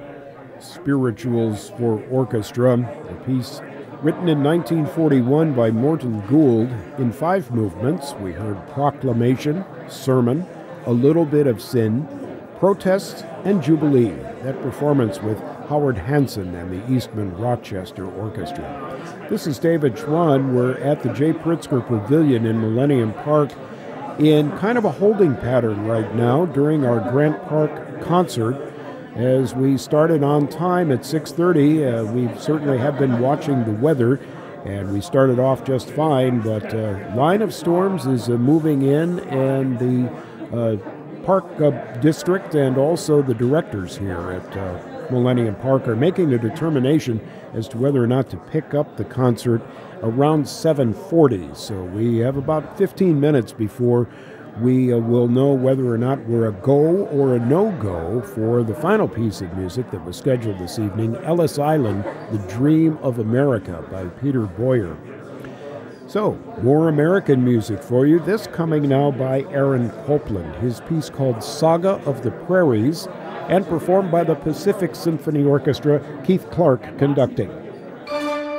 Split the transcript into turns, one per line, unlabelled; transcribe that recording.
Spirituals for Orchestra, a piece written in 1941 by Morton Gould. In 5 movements, we heard Proclamation, Sermon, A Little Bit of Sin, Protest, and Jubilee. That performance with Howard Hanson and the Eastman Rochester Orchestra. This is David Schwann. We're at the J. Pritzker Pavilion in Millennium Park in kind of a holding pattern right now during our Grant Park concert. As we started on time at 6:30, we certainly have been watching the weather, and we started off just fine, but line of storms is moving in, and the Park District and also the directors here at Millennium Park are making a determination as to whether or not to pick up the concert around 7:40. So we have about 15 minutes before we will know whether or not we're a go or a no-go for the final piece of music that was scheduled this evening, Ellis Island, The Dream of America by Peter Boyer. So, more American music for you. This coming now by Aaron Copland, his piece called Saga of the Prairies, and performed by the Pacific Symphony Orchestra, Keith Clark conducting.